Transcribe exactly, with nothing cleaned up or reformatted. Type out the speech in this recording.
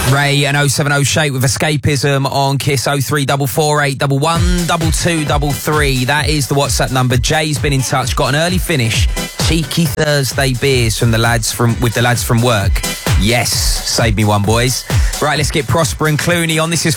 Ray and oh seven oh Shape with Escapism on Kiss. oh three four four eight one one two two three three. That is the WhatsApp number. Jay's been in touch, got an early finish. Cheeky Thursday beers from the lads from with the lads from work. Yes, save me one, boys. Right, let's get Prosper and Clooney on. This is